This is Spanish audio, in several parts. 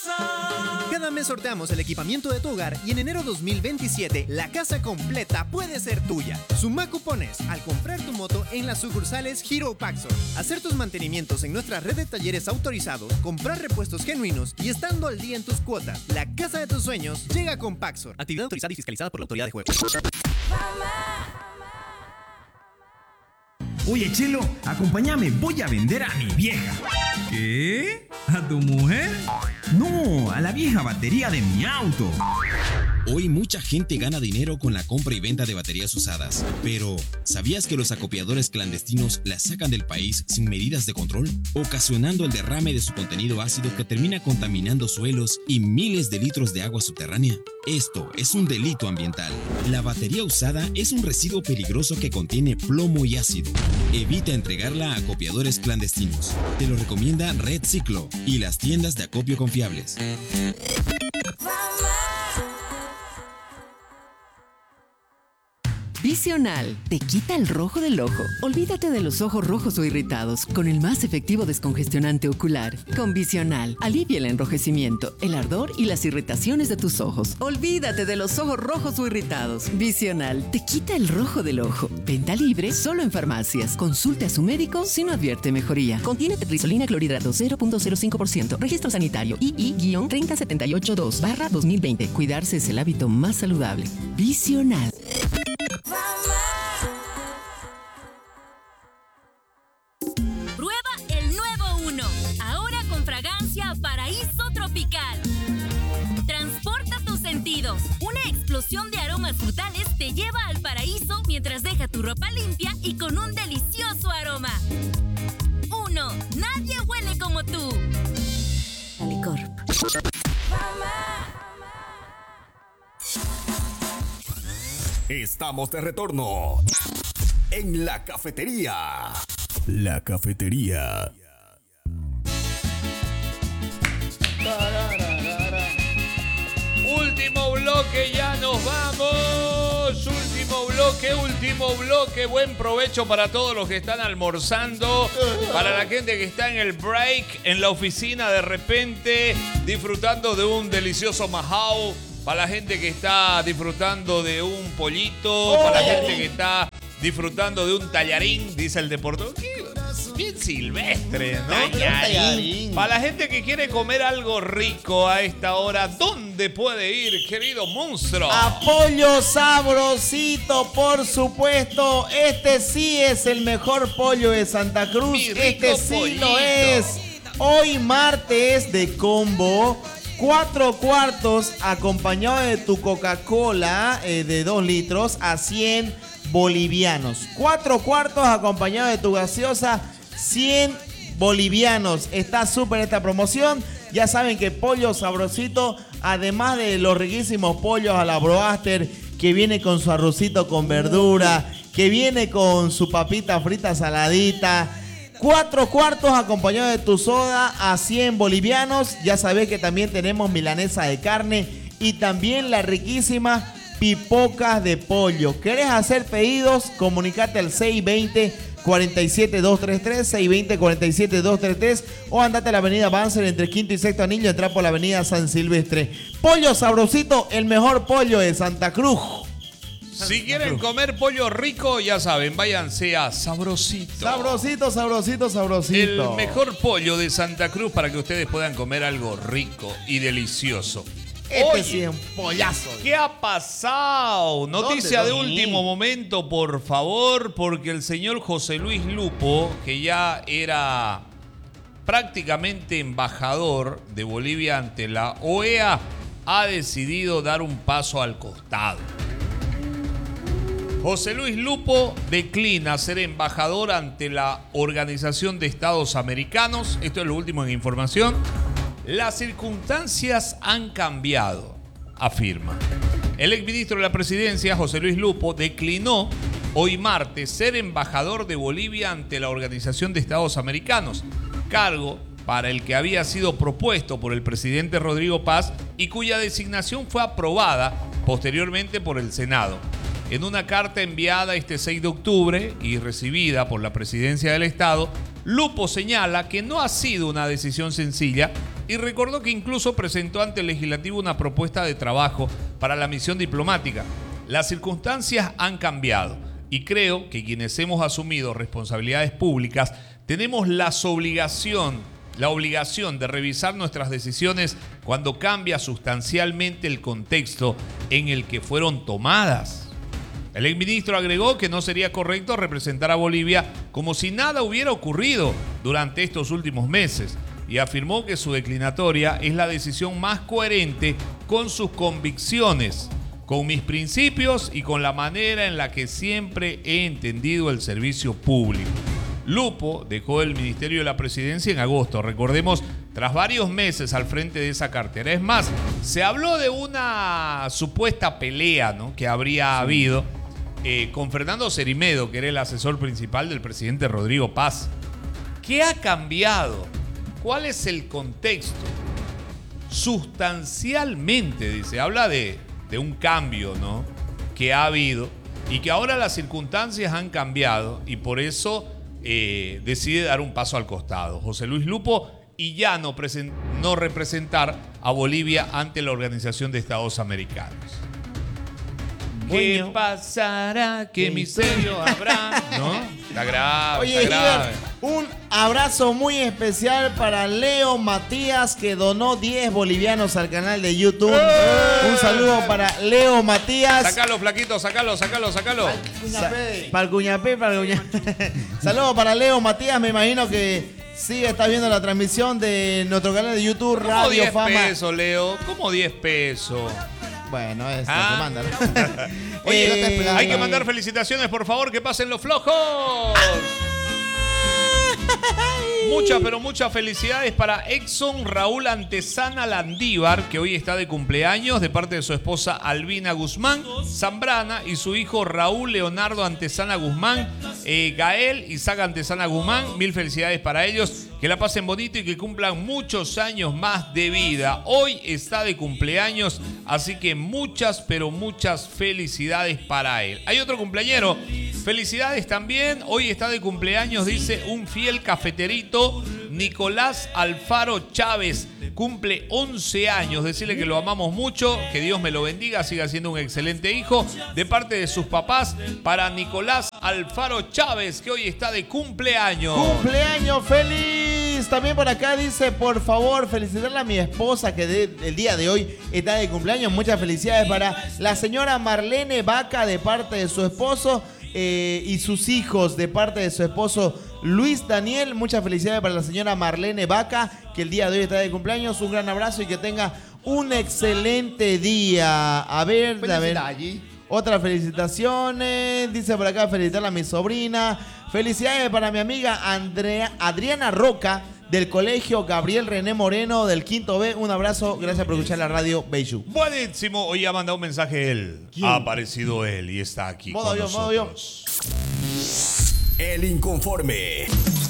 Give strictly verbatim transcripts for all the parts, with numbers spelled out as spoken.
Cada mes sorteamos el equipamiento de tu hogar y en enero dos mil veintisiete la casa completa puede ser tuya. Suma cupones al comprar tu moto en las sucursales Hero Paxor, hacer tus mantenimientos en nuestra red de talleres autorizados, comprar repuestos genuinos y estando al día en tus cuotas. La casa de tus sueños llega con Paxor. Actividad autorizada y fiscalizada por la Autoridad de Juegos. Oye, Chelo, acompáñame, voy a vender a mi vieja. ¿Qué? ¿A tu mujer? No, a la vieja batería de mi auto. Hoy mucha gente gana dinero con la compra y venta de baterías usadas. Pero, ¿sabías que los acopiadores clandestinos las sacan del país sin medidas de control? Ocasionando el derrame de su contenido ácido que termina contaminando suelos y miles de litros de agua subterránea. Esto es un delito ambiental. La batería usada es un residuo peligroso que contiene plomo y ácido. Evita entregarla a acopiadores clandestinos. Te lo recomienda Red Ciclo y las tiendas de acopio confiables. Visional te quita el rojo del ojo. Olvídate de los ojos rojos o irritados con el más efectivo descongestionante ocular. Con Visional, alivia el enrojecimiento, el ardor y las irritaciones de tus ojos. Olvídate de los ojos rojos o irritados. Visional te quita el rojo del ojo. Venta libre solo en farmacias. Consulte a su médico si no advierte mejoría. Contiene tetrazolinina clorhidrato cero punto cero cinco por ciento. Registro sanitario I I tres cero siete ocho dos barra dos mil veinte. Cuidarse es el hábito más saludable. Visional. Prueba el nuevo Uno, ahora con fragancia Paraíso Tropical. Transporta tus sentidos. Una explosión de aromas frutales te lleva al paraíso mientras deja tu ropa limpia y con un delicioso aroma. Uno, nadie huele como tú. Alicorp. Estamos de retorno en la cafetería. La cafetería. Último bloque, ya nos vamos. Último bloque, último bloque. Buen provecho para todos los que están almorzando. Para la gente que está en el break, en la oficina de repente, disfrutando de un delicioso majao. Para la gente que está disfrutando de un pollito. Para la gente que está disfrutando de un tallarín, dice el deportivo. Bien silvestre, ¿no? Tallarín. Para la gente que quiere comer algo rico a esta hora, ¿dónde puede ir, querido monstruo? A Pollo Sabrosito, por supuesto. Este sí es el mejor pollo de Santa Cruz. Mi rico Este sí pollito. lo es. Hoy martes de combo. Cuatro cuartos acompañado de tu Coca-Cola eh, de dos litros a cien bolivianos. Cuatro cuartos acompañado de tu gaseosa, cien bolivianos. Está súper esta promoción. Ya saben que Pollo Sabrosito, además de los riquísimos pollos a la broaster, que viene con su arrocito con verdura, que viene con su papita frita saladita. Cuatro cuartos acompañado de tu soda a cien bolivianos. Ya sabés que también tenemos milanesa de carne y también la riquísima pipocas de pollo. ¿Querés hacer pedidos? Comunicate al seis dos cero, cuatro siete dos tres tres, seis dos cero, cuatro siete dos tres tres o andate a la avenida Banzer entre Quinto y Sexto Anillo, entra por la avenida San Silvestre. Pollo Sabrosito, el mejor pollo de Santa Cruz. Si quieren comer pollo rico, ya saben, váyanse a Sabrosito. Sabrosito, sabrosito, sabrosito. El mejor pollo de Santa Cruz para que ustedes puedan comer algo rico y delicioso. Este Oye, sí es un pollazo. ¿Qué ha pasado? Noticia de ¿Dónde? último momento, por favor, porque el señor José Luis Lupo, que ya era prácticamente embajador de Bolivia ante la O E A, ha decidido dar un paso al costado. José Luis Lupo declina ser embajador ante la Organización de Estados Americanos. Esto es lo último en información. Las circunstancias han cambiado, afirma. El exministro de la Presidencia, José Luis Lupo, declinó hoy martes ser embajador de Bolivia ante la Organización de Estados Americanos, cargo para el que había sido propuesto por el presidente Rodrigo Paz y cuya designación fue aprobada posteriormente por el Senado. En una carta enviada este seis de octubre y recibida por la Presidencia del Estado, Lupo señala que no ha sido una decisión sencilla, y recordó que incluso presentó ante el legislativo una propuesta de trabajo para la misión diplomática. Las circunstancias han cambiado y creo que quienes hemos asumido responsabilidades públicas tenemos la obligación, la obligación de revisar nuestras decisiones cuando cambia sustancialmente el contexto en el que fueron tomadas. El exministro agregó que no sería correcto representar a Bolivia como si nada hubiera ocurrido durante estos últimos meses y afirmó que su declinatoria es la decisión más coherente con sus convicciones, con mis principios y con la manera en la que siempre he entendido el servicio público. Lupo dejó el Ministerio de la Presidencia en agosto, recordemos, tras varios meses al frente de esa cartera. Es más, se habló de una supuesta pelea, ¿no?, que habría habido eh, con Fernando Cerimedo, que era el asesor principal del presidente Rodrigo Paz. ¿Qué ha cambiado? ¿Cuál es el contexto? Sustancialmente, dice, habla de, de un cambio, ¿no?, que ha habido y que ahora las circunstancias han cambiado y por eso eh, decide dar un paso al costado José Luis Lupo y ya no, present, no representar a Bolivia ante la Organización de Estados Americanos. ¿Qué pasará? ¿Qué misterio habrá? ¿No? Está grave, Oye, está grave. Iber, un abrazo muy especial para Leo Matías, que donó diez bolivianos al canal de YouTube. ¡Eh! Un saludo para Leo Matías. Sacalo, flaquito, sacalo, sacalo, sacalo. Sa para el Cuñapé, para el Cuñapé. Saludos para Leo Matías, me imagino que sí está viendo la transmisión de nuestro canal de YouTube, ¿Cómo Radio diez Fama. pesos, Leo? ¿Cómo diez pesos? Bueno, es Ah. lo que manda. Oye, Eh, hay que mandar felicitaciones, por favor, que pasen los flojos. Muchas, pero muchas felicidades para Exxon Raúl Antesana Landívar, que hoy está de cumpleaños, de parte de su esposa Albina Guzmán Zambrana y su hijo Raúl Leonardo Antesana Guzmán, eh, Gael Isaac Antesana Guzmán. Mil felicidades para ellos, que la pasen bonito y que cumplan muchos años más de vida. Hoy está de cumpleaños, así que muchas, pero muchas felicidades para él. Hay otro cumpleañero, felicidades también. Hoy está de cumpleaños, dice un fiel cafeterito, Nicolás Alfaro Chávez, cumple once años. Decirle que lo amamos mucho, que Dios me lo bendiga, siga siendo un excelente hijo. De parte de sus papás, para Nicolás Alfaro Chávez, que hoy está de cumpleaños. ¡Cumpleaños feliz! También por acá dice, por favor, felicitarle a mi esposa que de, el día de hoy está de cumpleaños. Muchas felicidades para la señora Marlene Vaca de parte de su esposo eh, y sus hijos de parte de su esposo Luis Daniel. Muchas felicidades para la señora Marlene Vaca, que el día de hoy está de cumpleaños. Un gran abrazo y que tenga un excelente día. A ver, a ver. Otras felicitaciones. Dice por acá, felicitarle a mi sobrina. Felicidades para mi amiga Andrea, Adriana Roca, del colegio Gabriel René Moreno del Quinto B. Un abrazo, gracias por escuchar la radio Beiju. Buenísimo, hoy ha mandado un mensaje él. ¿Quién? Ha aparecido él y está aquí Modo con avión, modo avión. nosotros. El inconforme.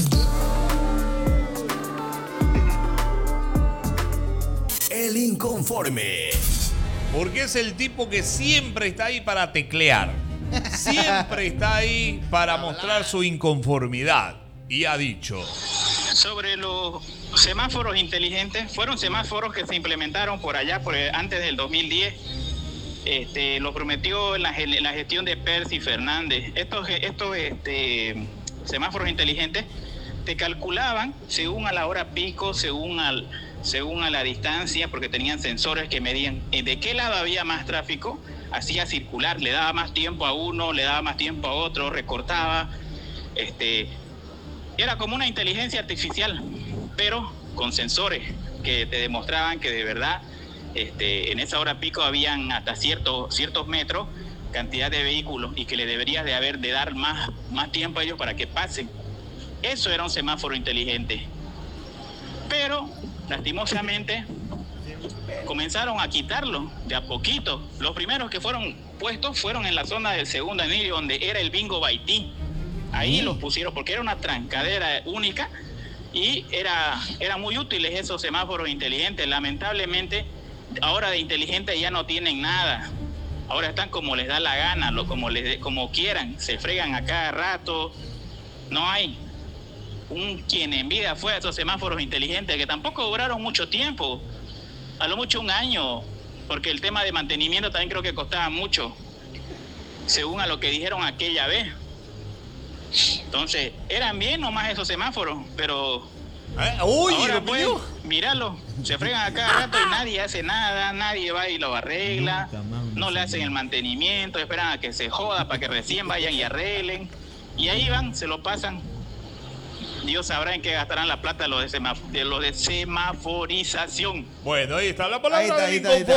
El inconforme. Porque es el tipo que siempre está ahí para teclear. Siempre está ahí para mostrar su inconformidad. Y ha dicho: sobre los semáforos inteligentes, fueron semáforos que se implementaron por allá, por el, antes del dos mil diez. Este, lo prometió en la, en la gestión de Percy Fernández. Estos, estos este, semáforos inteligentes te calculaban según a la hora pico, según, al, según a la distancia, porque tenían sensores que medían de qué lado había más tráfico, hacía circular, le daba más tiempo a uno, le daba más tiempo a otro, recortaba. Este, era como una inteligencia artificial, pero con sensores que te demostraban que de verdad Este, en esa hora pico habían hasta ciertos, ciertos metros, cantidad de vehículos, y que le deberías de haber de dar más, más tiempo a ellos para que pasen. Eso era un semáforo inteligente. Pero, lastimosamente, comenzaron a quitarlo de a poquito. Los primeros que fueron puestos fueron en la zona del segundo anillo, donde era el Bingo Baití. Ahí los pusieron porque era una trancadera única y era, eran muy útiles esos semáforos inteligentes. Lamentablemente, ahora de inteligente ya no tienen nada. Ahora están como les da la gana, lo, como, les, como quieran. Se fregan a cada rato. No hay. un quien en vida fue a esos semáforos inteligentes que tampoco duraron mucho tiempo, a lo mucho un año, porque el tema de mantenimiento también creo que costaba mucho, según a lo que dijeron aquella vez. Entonces, eran bien nomás esos semáforos, pero ¿Eh? Uy, ahora pues, míralo, se fregan a cada rato y nadie hace nada, nadie va y lo arregla, no le hacen el mantenimiento, esperan a que se joda para que recién vayan y arreglen, y ahí van, se lo pasan. Dios sabrá en qué gastarán la plata los de, semaf- de los de semaforización. Bueno, ahí está la palabra Ahí está, del ahí está, ahí está.